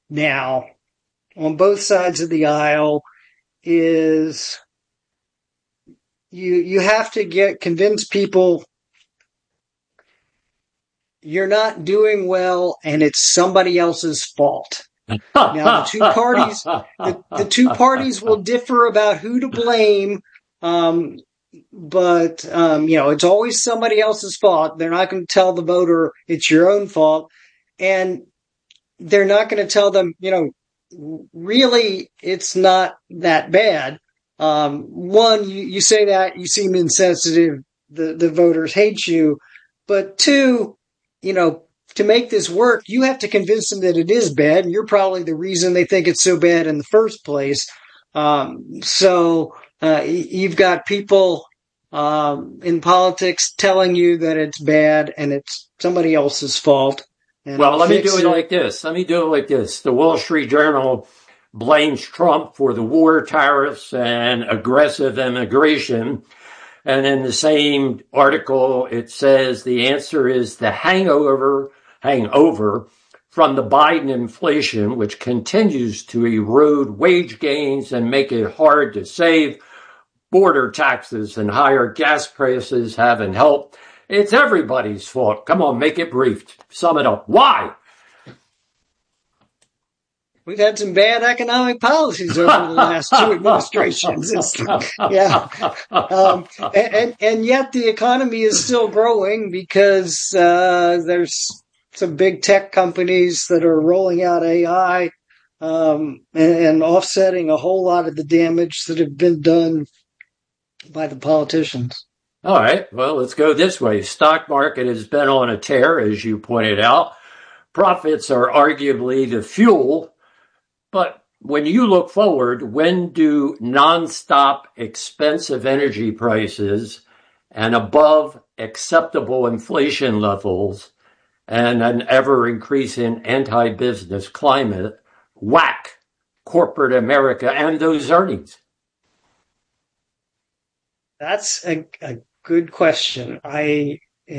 now on both sides of the aisle is you have to convince people you're not doing well and it's somebody else's fault. Now the two parties will differ about who to blame. But it's always somebody else's fault. They're not going to tell the voter it's your own fault. And they're not going to tell them, really it's not that bad. One, you say that, you seem insensitive. The voters hate you. But two, to make this work, you have to convince them that it is bad. And you're probably the reason they think it's so bad in the first place. You've got people in politics telling you that it's bad and it's somebody else's fault. Well, let me do it like this. The Wall Street Journal blames Trump for the war, tariffs, and aggressive immigration. And in the same article, it says the answer is the hangover from the Biden inflation, which continues to erode wage gains and make it hard to save. Border taxes and higher gas prices haven't helped. It's everybody's fault. Come on, make it brief. Sum it up. Why? We've had some bad economic policies over the last two administrations. And yet the economy is still growing because there's some big tech companies that are rolling out AI and offsetting a whole lot of the damage that have been done by the politicians. All right. Well, let's go this way. Stock market has been on a tear, as you pointed out. Profits are arguably the fuel. But when you look forward, when do nonstop expensive energy prices and above acceptable inflation levels and an ever-increasing anti-business climate whack corporate America and those earnings? That's a good question. I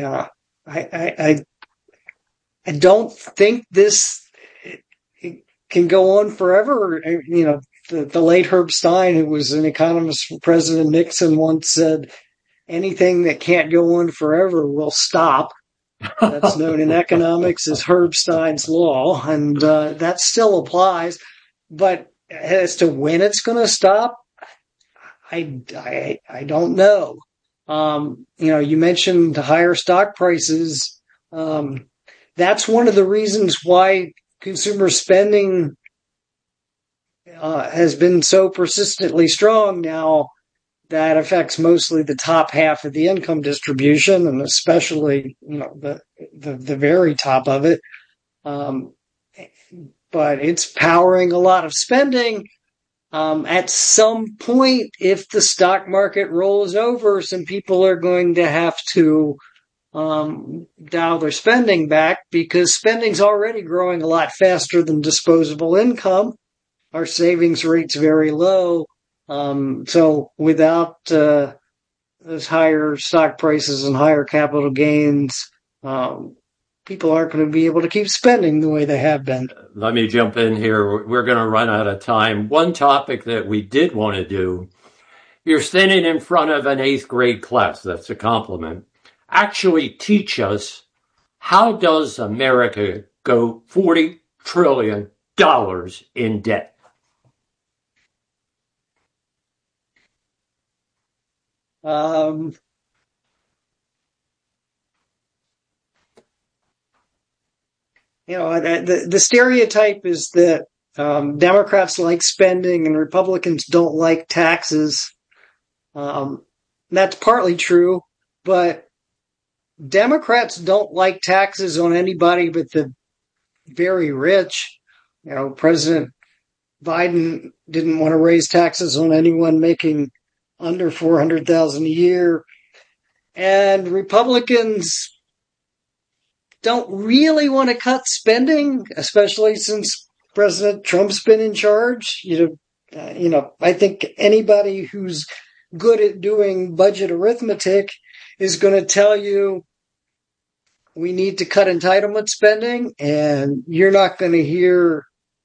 don't think this can go on forever. The late Herb Stein, who was an economist for President Nixon, once said, anything that can't go on forever will stop. That's known in economics as Herb Stein's law, and that still applies. But as to when it's going to stop, I don't know. You mentioned higher stock prices. That's one of the reasons why consumer spending has been so persistently strong now. That affects mostly the top half of the income distribution, and especially the very top of it. But it's powering a lot of spending. At some point, if the stock market rolls over, some people are going to have to dial their spending back because spending's already growing a lot faster than disposable income. Our savings rate's very low. So without those higher stock prices and higher capital gains, people aren't going to be able to keep spending the way they have been. Let me jump in here. We're going to run out of time. One topic that we did want to do, you're standing in front of an 8th grade class. That's a compliment. Actually teach us, how does America go $40 trillion in debt? The stereotype is that Democrats like spending and Republicans don't like taxes. That's partly true, but Democrats don't like taxes on anybody but the very rich. President Biden didn't want to raise taxes on anyone making under $400,000 a year. And Republicans don't really want to cut spending, especially since President Trump's been in charge. I think anybody who's good at doing budget arithmetic is going to tell you we need to cut entitlement spending, and you're not going to hear